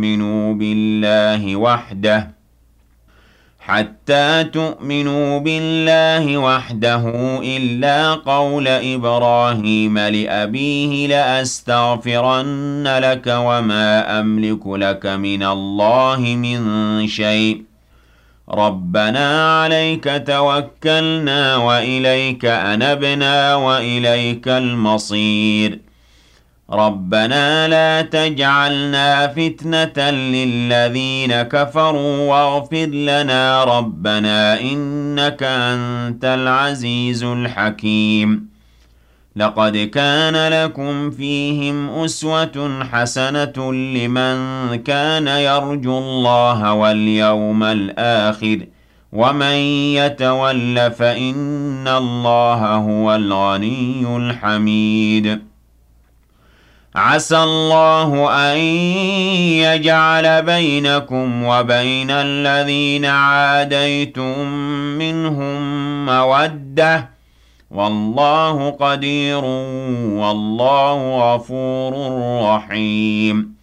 تؤمنوا بالله وحده إلا قول إبراهيم لأبيه لأستغفرن لك وما أملك لك من الله من شيء ربنا عليك توكلنا وإليك أنبنا وإليك المصير ربنا لا تجعلنا فتنة للذين كفروا واغفر لنا ربنا إنك أنت العزيز الحكيم لقد كان لكم فيهم أسوة حسنة لمن كان يرجو الله واليوم الآخر ومن يتول فإن الله هو الغني الحميد عسى الله أن يجعل بينكم وبين الذين عاديتم منهم مودة والله قدير والله غفور رحيم